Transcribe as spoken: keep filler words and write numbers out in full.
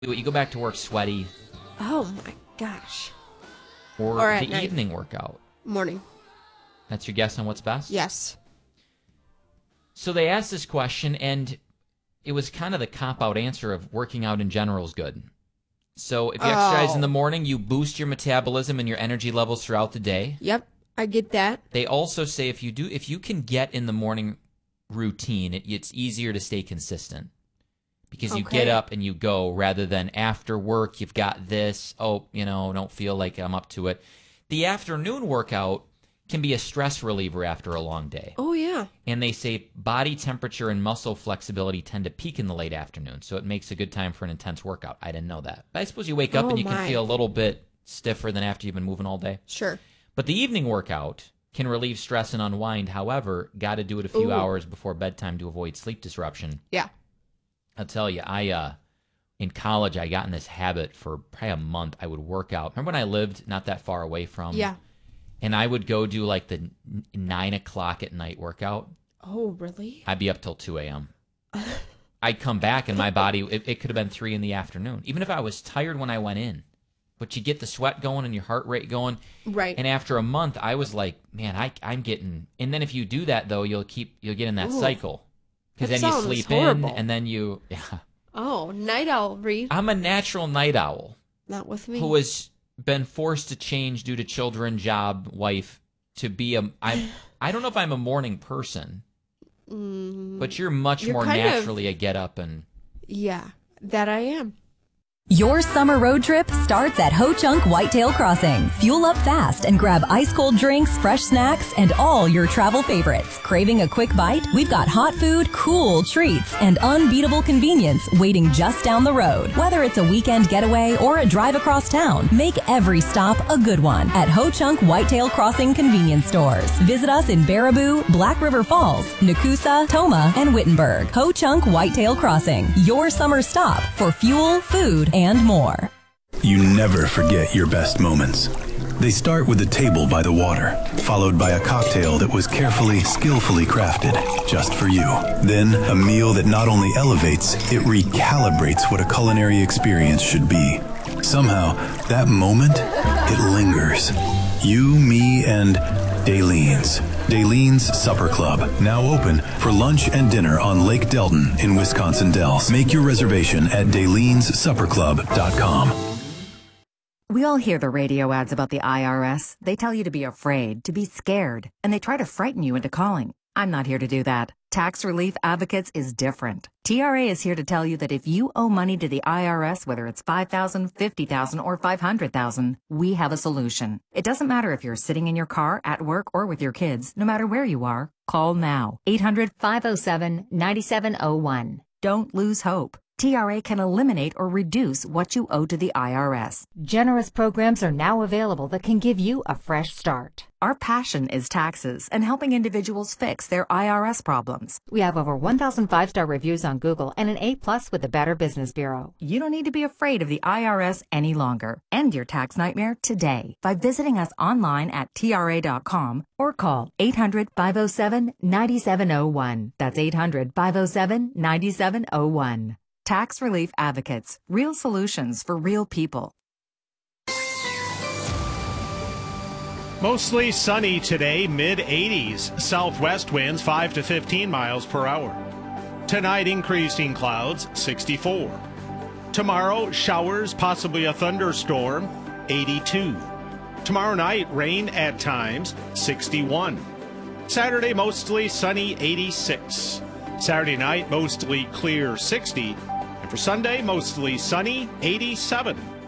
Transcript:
You go back to work sweaty. Oh, my gosh. Or, Or the at night. evening workout. Morning. That's your guess on what's best? Yes. So they asked this question, and it was kind of the cop-out answer of working out in general is good. So if you exercise in the Oh. morning, you boost your metabolism and your energy levels throughout the day. Yep, I get that. They also say if you do, if you can get in the morning routine, it, it's easier to stay consistent because you get Okay. up and you go rather than after work, you've got this, oh, you know, don't feel like I'm up to it. The afternoon workout can be a stress reliever after a long day. Oh, yeah. And they say body temperature and muscle flexibility tend to peak in the late afternoon, so it makes a good time for an intense workout. I didn't know that. But I suppose you wake up Oh, and you my. can feel a little bit stiffer than after you've been moving all day. Sure. But the evening workout can relieve stress and unwind. However, got to do it a few Ooh. hours before bedtime to avoid sleep disruption. Yeah. I'll tell you, I uh, in college, I got in this habit for probably a month. I would work out. Remember when I lived not that far away from? Yeah. And I would go do like the n- nine o'clock at night workout. Oh, really? I'd be up till two a.m. I'd come back and my body, it, it could have been three in the afternoon. Even if I was tired when I went in. But you get the sweat going and your heart rate going. Right. And after a month, I was like, man, I, I'm getting... And then if you do that, though, you'll keep you'll get in that Ooh. cycle. Because That then you sounds sleep horrible. in, and then you... Yeah. Oh, night owl, Reed. I'm a natural night owl Not with me. who has been forced to change due to children, job, wife, to be a... I'm, I don't know if I'm a morning person, Mm, but you're much You're more kind of- naturally a get up and... yeah, that I am. Your summer road trip starts at Ho Chunk Whitetail Crossing. Fuel up fast and grab ice cold drinks, fresh snacks, and all your travel favorites. Craving a quick bite? We've got hot food, cool treats, and unbeatable convenience waiting just down the road. Whether it's a weekend getaway or a drive across town, make every stop a good one at Ho Chunk Whitetail Crossing convenience stores. Visit us in Baraboo, Black River Falls, Nakusa, Toma, and Wittenberg. Ho Chunk Whitetail Crossing, your summer stop for fuel, food, and more. You never forget your best moments. They start with a table by the water, followed by a cocktail that was carefully, skillfully crafted just for you. Then a meal that not only elevates, it recalibrates what a culinary experience should be. Somehow, that moment, it lingers. You, me, and Dalene's. Dalene's Supper Club, now open for lunch and dinner on Lake Delton in Wisconsin Dells. Make your reservation at dalens supper club dot com. We all hear the radio ads about the I R S. They tell you to be afraid, to be scared, and they try to frighten you into calling. I'm not here to do that. Tax Relief Advocates is different. T R A is here to tell you that if you owe money to the I R S, whether it's five thousand dollars, fifty thousand dollars, or five hundred thousand dollars, we have a solution. It doesn't matter if you're sitting in your car, at work, or with your kids. No matter where you are, call now. eight hundred, five oh seven, nine seven oh one. Don't lose hope. T R A can eliminate or reduce what you owe to the I R S. Generous programs are now available that can give you a fresh start. Our passion is taxes and helping individuals fix their I R S problems. We have over one thousand five-star reviews on Google and an A-plus with the Better Business Bureau. You don't need to be afraid of the I R S any longer. End your tax nightmare today by visiting us online at T R A dot com or call eight hundred, five oh seven, nine seven oh one. That's eight hundred, five oh seven, nine seven oh one. Tax Relief Advocates. Real solutions for real people. Mostly sunny today, mid eighties. Southwest winds five to fifteen miles per hour. Tonight, increasing clouds, sixty-four. Tomorrow, showers, possibly a thunderstorm, eighty-two. Tomorrow night, rain at times, sixty-one. Saturday, mostly sunny, eighty-six. Saturday night, mostly clear, sixty. And for Sunday, mostly sunny, eighty-seven.